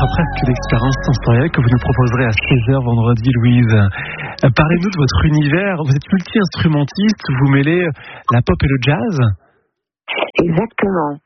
presque d'expérience sensorielle que vous nous proposerez à 16h vendredi, Louise. Parlez-nous de votre univers. Vous êtes multi-instrumentiste, vous mêlez la pop et le jazz. Exactement.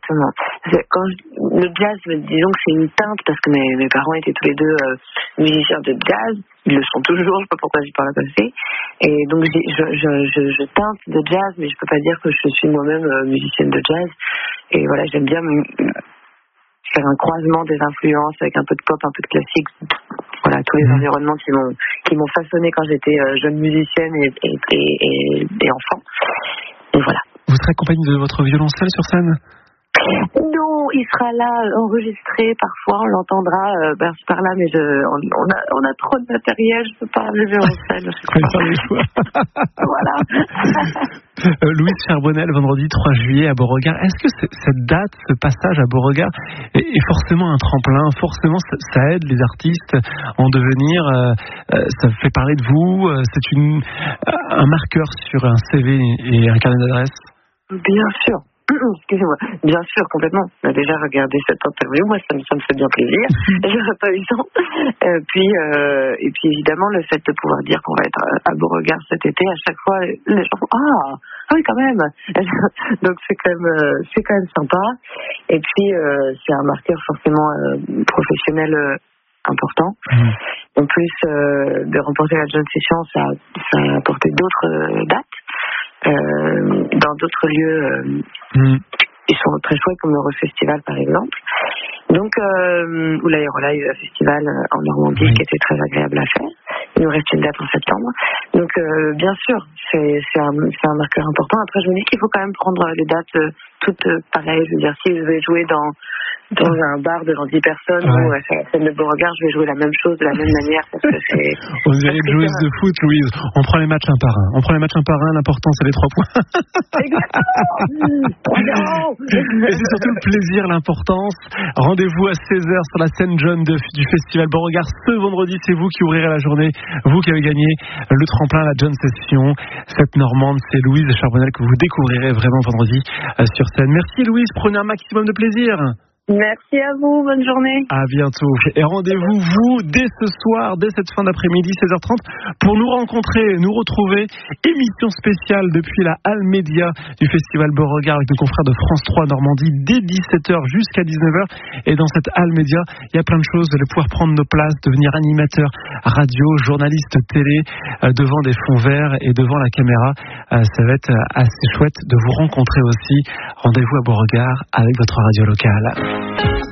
Le jazz, disons que c'est une teinte parce que mes parents étaient tous les deux musiciens de jazz. Ils le sont toujours, je sais pas pourquoi j'y parle comme ça. Et donc je teinte de jazz, mais je peux pas dire que je suis moi-même musicienne de jazz. Et voilà, j'aime bien faire un croisement des influences avec un peu de pop, un peu de classique. Voilà, tous les environnements qui m'ont façonné quand j'étais jeune musicienne et enfant. Et voilà. Vous serez accompagné de votre violoncelle sur scène ? Non, il sera là enregistré parfois, on l'entendra par là, mais on a trop de matériel, je peux pas arriver en scène. Voilà. Louise Charbonnel, vendredi 3 juillet à Beauregard. Est-ce que cette date, ce passage à Beauregard est forcément un tremplin ? Forcément, ça aide les artistes à en devenir, ça fait parler de vous, c'est un marqueur sur un CV et un carnet d'adresse ? Bien sûr. Excusez-moi, bien sûr, complètement. On a déjà regardé cette interview, moi ça me fait bien plaisir. J'aurais pas eu le temps. Et puis évidemment le fait de pouvoir dire qu'on va être à Beauregard cet été, à chaque fois les gens font ah oui quand même. Donc c'est quand même sympa. Et puis c'est un marqueur forcément professionnel important. En plus de remporter la John Session, ça a apporté d'autres dates. Dans d'autres lieux ils sont très chouettes comme l'Eurofestival par exemple, donc ou l'Aérolive Festival en Normandie qui était très agréable à faire. Il nous reste une date en septembre, donc bien sûr c'est un marqueur important. Après je me dis qu'il faut quand même prendre les dates toutes pareilles. Je veux dire, si je vais jouer dans un bar devant 10 personnes ou à la scène de Beauregard, je vais jouer la même chose de la même manière parce que c'est... On dirait une joueuse de foot, Louise. On prend les matchs un par un. L'important, c'est les 3 points. Exactement. Et c'est surtout le plaisir, l'importance. Rendez-vous à 16h sur la scène John du Festival Beauregard. Ce vendredi, c'est vous qui ouvrirez la journée. Vous qui avez gagné le tremplin à la John Session. Cette Normande, c'est Louise Charbonnel que vous découvrirez vraiment vendredi sur scène. Merci Louise, prenez un maximum de plaisir. Merci à vous, bonne journée. À bientôt. Et rendez-vous, vous, dès ce soir, dès cette fin d'après-midi, 16h30, pour nous rencontrer, nous retrouver. Émission spéciale depuis la Halle Média du Festival Beauregard avec nos confrères de France 3 Normandie dès 17h jusqu'à 19h. Et dans cette Halle Média, il y a plein de choses. Vous allez pouvoir prendre nos places, devenir animateur radio, journaliste télé, devant des fonds verts et devant la caméra. Ça va être assez chouette de vous rencontrer aussi. Rendez-vous à Beauregard avec votre radio locale.